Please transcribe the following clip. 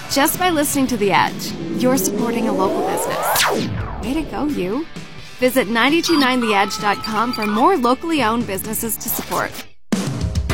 Just by listening to The Edge, you're supporting a local business. Way to go, you. Visit 929theedge.com for more locally owned businesses to support.